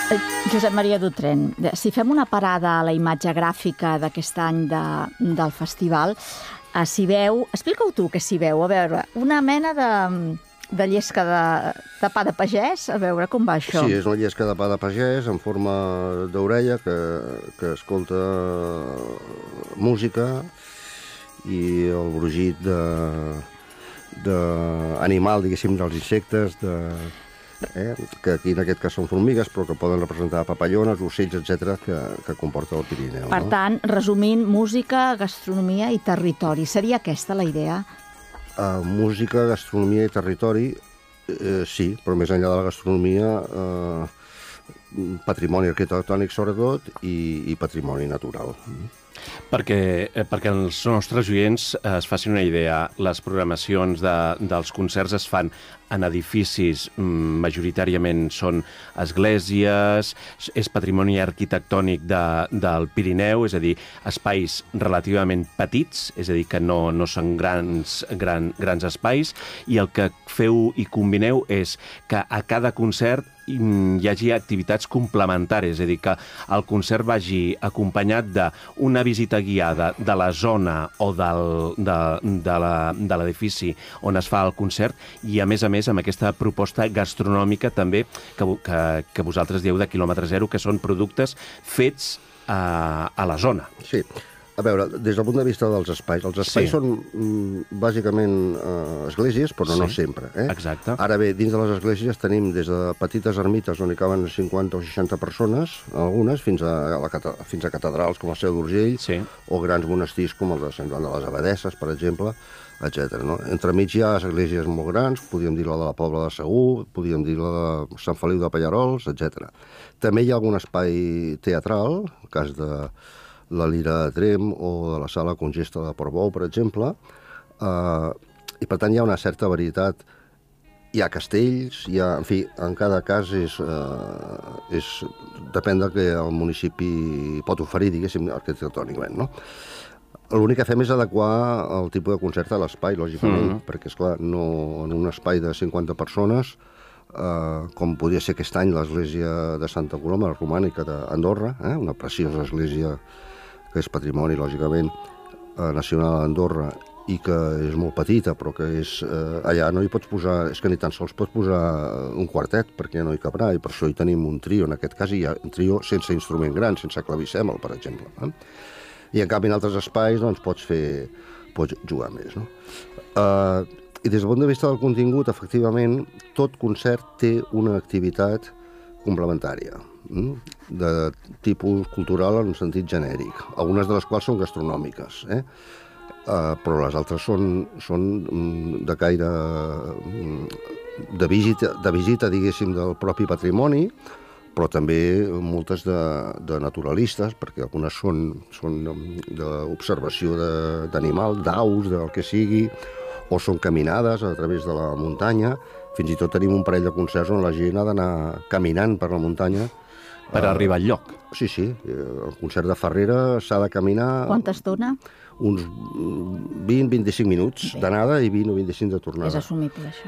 Josep Maria Dutren, si fem una parada a la imatge gràfica d'aquest any del festival, s'hi veu... Explica-ho tu, què s'hi veu. A veure, una mena de llesca de pa de pagès, a veure com va això. Sí, és una llesca de pa de pagès en forma d'orella que escolta música i el brugit d'animal, diguéssim, dels insectes, que aquí en aquest cas són formigues, però que poden representar papallones, ocells, etc., que comporta el Pirineu. Per tant, resumint, música, gastronomia i territori. Seria aquesta la idea? Música, gastronomia i territori, sí, però més enllà de la gastronomia, patrimoni arquitectònic sobretot i patrimoni natural. Perquè els nostres oients es facin una idea, les programacions dels concerts es fan en edificis, majoritàriament són esglésies, és patrimoni arquitectònic del Pirineu, és a dir, espais relativament petits, és a dir, que no són grans espais, i el que feu i combineu és que a cada concert hi hagi activitats complementàries, és a dir, que el concert vagi acompanyat d'una visita guiada de la zona o de l'edifici on es fa el concert i, a més, amb aquesta proposta gastronòmica també que vosaltres dieu de quilòmetre zero, que són productes fets a la zona. Sí. A veure, des del punt de vista dels espais, els espais són bàsicament esglésies, però no sempre. Exacte. Ara bé, dins de les esglésies tenim des de petites ermites on hi caben 50 o 60 persones, algunes, fins a catedrals com la Seu d'Urgell, o grans monestirs com el de Sant Joan de les Abadesses, per exemple, etc. Entremig hi ha esglésies molt grans, podríem dir la de la Pobla de Segur, podríem dir la de Sant Feliu de Pallarols, etc. També hi ha algun espai teatral, el cas de la Lira de Tremp o de la Sala Congesta de Portbou, per exemple, i per tant hi ha una certa varietat. Hi ha castells, en fi, en cada cas depèn del que el municipi pot oferir, diguéssim, arquitectònicament, no? L'únic que fem és adequar el tipus de concert a l'espai, lògicament, perquè, esclar, no en un espai de 50 persones, com podria ser aquest any l'església de Santa Coloma, la romànica d'Andorra, una preciosa església que és patrimoni, lògicament, nacional d'Andorra, i que és molt petita, però que allà no hi pots posar, és que ni tan sols pots posar un quartet, perquè no hi cabrà, i per això hi tenim un trio, en aquest cas hi ha un trio sense instrument gran, sense clavicèmbal, per exemple. I en canvi en altres espais doncs, pots jugar més. I des del punt de vista del contingut, efectivament, tot concert té una activitat complementària, de tipus cultural en sentit genèric, algunes de les quals són gastronòmiques, però les altres són de caire de visita, diguéssim, del propi patrimoni, però també moltes de naturalistes, perquè algunes són d'observació d'animal, d'aus, del que sigui, o són caminades a través de la muntanya. Fins i tot tenim un parell de concerts on la gent ha d'anar caminant per la muntanya. Per arribar al lloc. Sí. El concert de Farrera s'ha de caminar... Quanta estona? Uns 20-25 minuts d'anada i 20 o 25 de tornada. És assumible, això.